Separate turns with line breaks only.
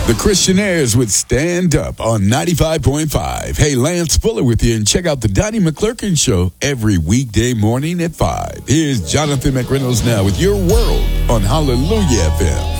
The Christianaires would stand up on 95.5. Hey, Lance Fuller with you, and check out the Donnie McClurkin Show every weekday morning at 5. Here's Jonathan McReynolds now with Your World on Hallelujah FM.